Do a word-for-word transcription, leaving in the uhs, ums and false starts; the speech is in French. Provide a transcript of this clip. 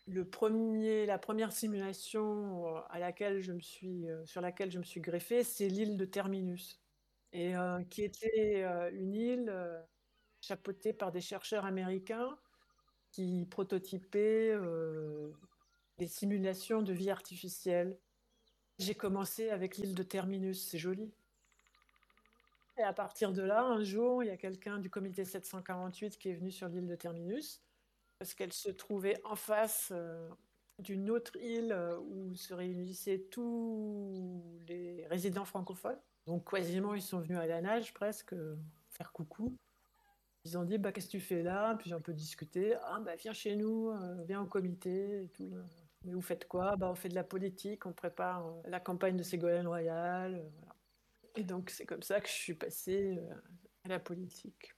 le premier la première simulation, heu, à laquelle je me suis, heu, sur laquelle je me suis greffée, c'est l'île de Terminus et heu, qui était, heu, une île, heu, chapeautée par des chercheurs américains qui prototypaient, heu, des simulations de vie artificielle. J'ai commencé avec l'île de Terminus, c'est joli. Et à partir de là, un jour, il y a quelqu'un du comité sept cent quarante-huit qui est venu sur l'île de Terminus, parce qu'elle se trouvait en face, heu, d'une autre île, heu, où se réunissaient tous les résidents francophones. Donc quasiment, ils sont venus à la nage presque, heu, faire coucou. Ils ont dit: «Bah, qu'est-ce que tu fais là?» Puis j'ai un peu discuté. «Ah bah, viens chez nous, heu, viens au comité et tout, heu». «Mais vous faites quoi?» «Bah, on fait de la politique, on prépare, heu, la campagne de Ségolène Royal», heu, voilà. Et donc c'est comme ça que je suis passée, heu, à la politique.